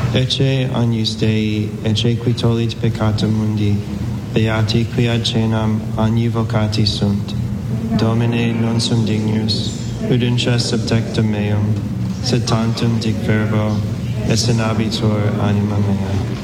Ecce agnus Dei, ecce qui tollit peccata mundi, beati qui ad cenam annivocati sunt. Domine non sum dignus, udentia subtectum meum, sed tantum dic verbo, esse nabitur anima mea.